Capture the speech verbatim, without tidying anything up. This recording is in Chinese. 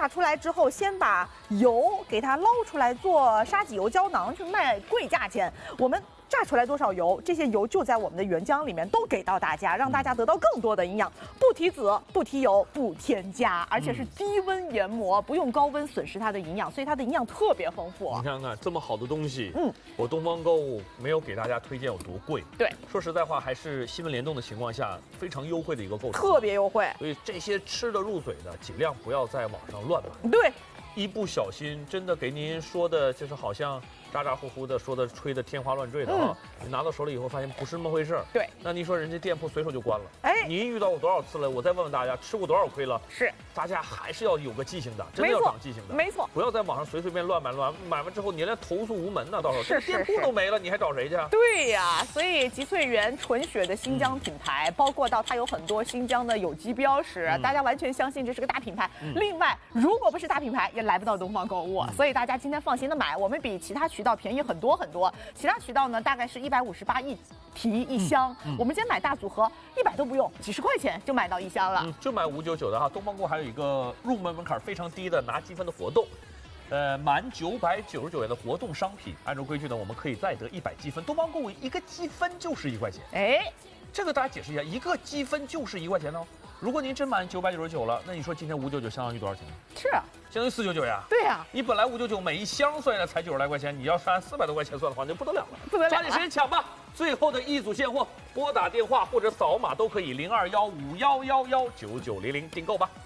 榨出来之后，先把油给它捞出来做沙棘油胶囊去卖贵价钱。我们榨出来多少油，这些油就在我们的原浆里面都给到大家，让大家得到更多的营养，不提籽、不提油、不添加，而且是低温研磨，不用高温损失它的营养，所以它的营养特别丰富。 你看看这么好的东西， 嗯， 我东方购物没有给大家推荐有多贵。 对， 说实在话，还是新闻联动的情况下非常优惠的一个购买， 特别优惠。 所以这些吃得入嘴的，尽量不要在网上乱买。 对。 一不小心，真的给您说的，就是好像咋咋呼呼的，说的吹的天花乱坠的啊！嗯、你拿到手里以后，发现不是那么回事儿。 对， 那您说人家店铺随手就关了。 哎， 你遇到过多少次了？我再问问大家，吃过多少亏了？ 是， 大家还是要有个记性的，真的要长记性的。 没错， 不要在网上随随便乱买乱买完之后，你连投诉无门呢，到时候这店铺都没了，你还找谁去？ 对呀，所以吉翠园纯血的新疆品牌，包括到它有很多新疆的有机标识，嗯、大家完全相信这是个大品牌。嗯、另外，如果不是大品牌，也来不到东方购物。嗯、所以大家今天放心的买，我们比其他渠道便宜很多很多。其他渠道呢，大概是一百五十八一提一箱，嗯嗯、我们今天买大组合，一百都不用，几十块钱就买到一箱了。 嗯、就买五九九的哈。东方购物还有一个入门门槛非常低的拿积分的活动。呃，满九百九十九元的活动商品，按照规矩呢，我们可以再得一百积分。东方购物一个积分就是一块钱， 哎， 这个大家解释一下，一个积分就是一块钱哦。如果您真满九百九十九了，那你说今天五九九相当于多少钱呢？ 是啊， 相当于四九九呀。 对呀、啊， 你本来五九九每一箱算下来才九十来块钱，你要是按四百多块钱算的话，那就不得了了， 不得了！ 抓紧时间抢吧！最后的一组现货，拨打电话或者扫码都可以，零二幺五幺幺幺九九零零订购吧。